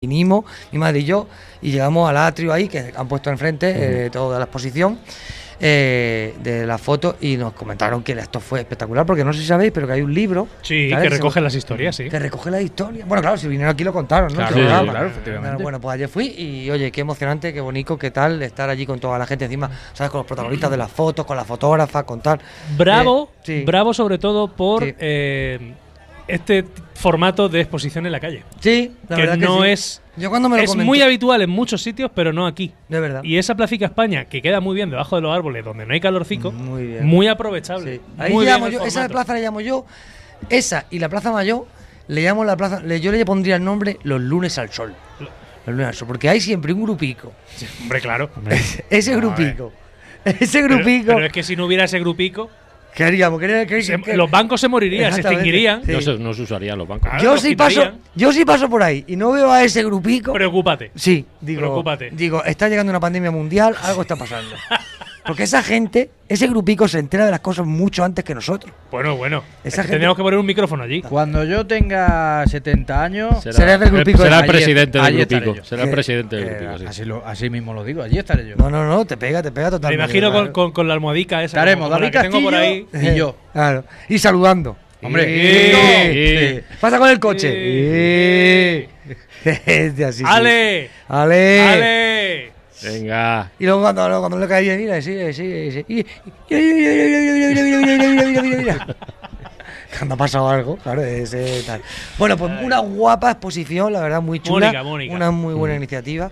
vinimos, mi madre y yo, y llegamos al atrio ahí, que han puesto enfrente toda la exposición de la foto, y nos comentaron que esto fue espectacular, porque no sé si sabéis, pero que hay un libro. Sí, que recoge las historias, sí. Que recoge las historias. Bueno, claro, si vinieron aquí lo contaron, ¿no? Claro, Sí, claro, efectivamente. Bueno, pues ayer fui y, oye, qué emocionante, qué bonito, qué tal, estar allí con toda la gente encima, ¿sabes? Con los protagonistas de las fotos, con la fotógrafa, con tal. Bravo, sí. bravo sobre todo por Sí. este formato de exposición en la calle. Sí, la Que verdad no sí. es... Yo cuando me lo Es comenté- muy habitual en muchos sitios, pero no aquí. De verdad. Y esa Placica España, que queda muy bien debajo de los árboles, donde no hay calorcico, Muy bien. muy aprovechable. Sí. Ahí Muy llamo bien yo, el esa formato. plaza la llamo yo, esa y la Plaza Mayor, le llamo la plaza, yo le pondría el nombre Los Lunes al Sol. Los Lunes al Sol, porque hay siempre un grupico. Hombre, claro. Ese grupico. Ese grupico. Pero es que si no hubiera ese grupico, ¿Qué haríamos? los bancos se morirían, se Exactamente. extinguirían. Sí. No se usarían los bancos. Claro, Yo los sí paso, quitarían. yo sí paso por ahí y no veo a ese grupico. Preocúpate. Sí, digo, Preocúpate. digo, está llegando una pandemia mundial, algo está pasando. Porque esa gente, ese grupico se entera de las cosas mucho antes que nosotros. Bueno. Es Esa que gente- tendríamos que poner un micrófono allí. Cuando yo tenga 70 años, será del grupico será de- el presidente allí del estaré grupico. yo. Será el Que- presidente del grupico, sí. así mismo lo digo, allí estaré yo. No, te pega Me totalmente. imagino claro. con la almohadica esa. Estaremos como la David que tengo por ahí. Castillo y yo. Claro. Y saludando. Hombre, Sí. Pasa con el coche. Sí. Este así, sí. ¡Ale! Ale. ¡Ale! Venga. Y luego cuando le caía, mira, sí. Mira. Cuando ha pasado algo, claro, ese tal. Bueno, pues una guapa exposición, la verdad, muy chula. Mónica. Una muy buena iniciativa.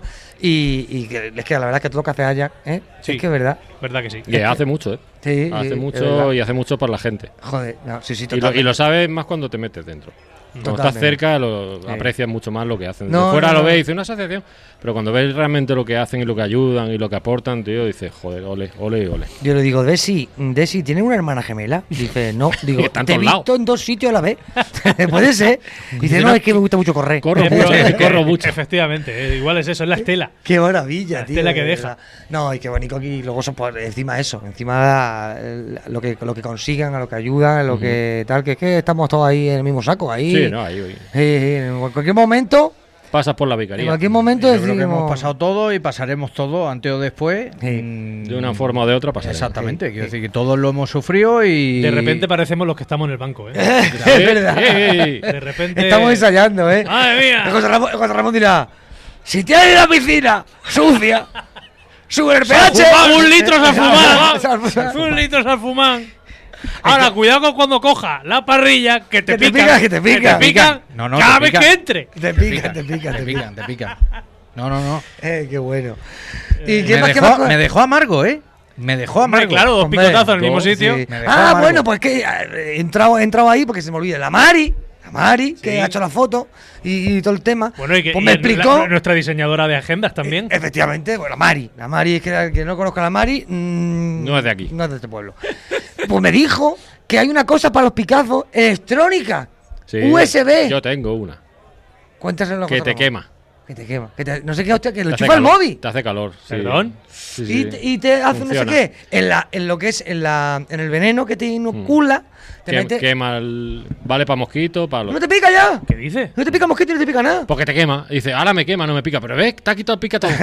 Y que, es que la verdad es que todo lo que hace Ajax, Sí. es que es verdad. ¿Verdad que sí? Que hace mucho, ¿eh? Sí, Hace sí, es mucho verdad. y hace mucho para la gente. Joder, no, sí, Y totalmente. lo sabes más cuando te metes dentro. Cuando estás Totalmente. cerca lo Sí. aprecias mucho más lo que hacen. No, De fuera no, lo no. ves y dices una asociación, pero cuando ves realmente lo que hacen y lo que ayudan y lo que aportan, tío, dices, joder, ole. Yo le digo, Desi, ¿tiene una hermana gemela? Dice, no. Digo, Está en te he todos lados. visto en 2 sitios a la vez. Puede ser. Dice, no, es que me gusta mucho correr. Corro Pero- mucho, corro mucho. Efectivamente, igual es eso, es la estela. Qué maravilla, La tío. estela que de deja. verdad. No, y qué bonito aquí. Luego, encima eso. Encima lo que consigan, a lo que ayudan, a lo que tal. Que es que estamos todos ahí en el mismo saco. Ahí. Sí, no, ahí. En cualquier momento. Pasas por la En vicaría. cualquier momento Yo creo que decimos. hemos pasado todo y pasaremos todo antes o después. Sí. De una forma o de otra pasaremos. Exactamente, quiero decir que todos lo hemos sufrido y. De repente parecemos los que estamos en el banco, ¿eh? Es verdad. De repente. Estamos ensayando, ¿eh? ¡Madre mía! José Ramón dirá: si tienes la piscina sucia, sube el ¡Se ha pH. fumado 1 litro, se ha fumado! Se ha fumado. 1 litro se ha fumado. Ahora, cuidado con cuando coja la parrilla, que te Que te pican. pica, que te pica. te pican No, no, cada te vez pican. que entre. Te pica, te pica. te pican. No. Qué bueno. ¿Y qué Me más, qué dejó, más? me dejó amargo, ¿eh? Me dejó Hombre, amargo. claro, 2 Hombre, picotazos en el mismo sí. sitio. Me dejó amargo. Bueno, pues que he entrado ahí porque se me olvida. La Mari, que ha hecho la foto y todo el tema. Bueno, y que pues y me explicó. nuestra diseñadora de agendas también. Efectivamente, bueno, la Mari es que no conozca a la Mari. No es de aquí. No es de este pueblo. Pues me dijo que hay una cosa para los Picazos electrónica. Sí, USB. Yo tengo una. Cuéntaselo. Que te quema. Que te quema. No sé qué, hostia, que lo Te hace chupa el calor, móvil. Te hace calor. Sí. ¿Perdón? Sí, sí. Y te hace Funciona. no sé qué. En lo que es en el veneno que te inocula, te mete. Quema vale para mosquito, para ¡No te pica ya! ¿Qué dice? No te pica mosquito y no te pica nada. Porque te quema. Y dice, ahora me quema, no me pica. Pero ves, te ha quitado el pica todo.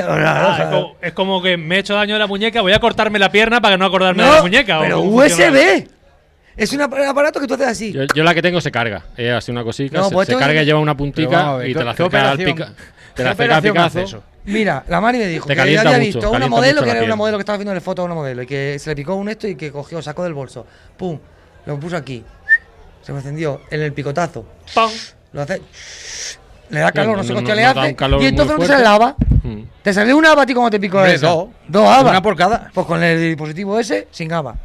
Es como que me he hecho daño de la muñeca, voy a cortarme la pierna para que no acordarme No, de la muñeca. ¿o pero cómo funciona? USB. Es un aparato que tú haces así. Yo la que tengo se carga. Es así una cosita. No, se pues se esto carga es- y lleva una Pero vamos a puntica ver, y te la ¿qué acerca al operación? pica. ¿Qué Te la acerca al operación hace picazo. eso? Mira, la Mari me dijo Te que calienta había mucho, visto una calienta modelo mucho que la era piel. una modelo que estaba haciendo foto a una modelo y que se le picó un esto y que cogió, sacó del bolso. Pum, lo puso aquí. Se me encendió en el picotazo. ¡Pam! Lo hace. Le da calor, no sé qué hostia le da un hace. calor Y entonces muy no te sale fuerte. lava. Mm. Te salió una haba a ti cuando te picó Hombre, esa. dos. Dos habas. Una por cada. Pues con el dispositivo ese, sin haba.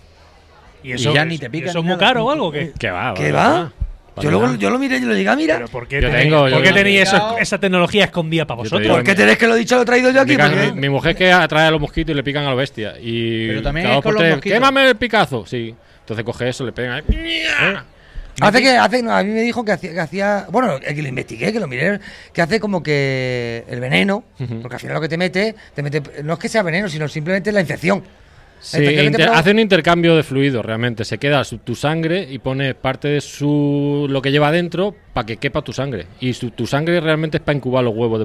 ¿Y eso, ya ni te pica ¿eso es ni muy nada. caro o algo? ¿Qué? ¿Qué va? ¿Qué vale, va? Vale, Yo luego vale. yo lo miré, yo lo llegué a mirar. ¿Pero por qué Yo tenéis, tengo, yo ¿por qué tengo. tenéis esa tecnología escondida para Yo te vosotros? digo, ¿Por qué tenés que lo he dicho, lo he traído yo aquí? Mi, Porque- mi mujer que atrae a los mosquitos y le pican a la bestia. Y Pero también cada es dos por con los tres, mosquitos. quémame el picazo. Sí. Entonces coge eso, le pegan. No, a mí me dijo que hacía, bueno, que lo investigué, que lo miré, que hace como que el veneno, porque al final lo que te mete, no es que sea veneno, sino simplemente la infección. Sí, La infección que te provoca- hace un intercambio de fluidos realmente. Se queda tu sangre y pone parte de lo que lleva adentro para que quepa tu sangre. Y tu sangre realmente es para incubar los huevos de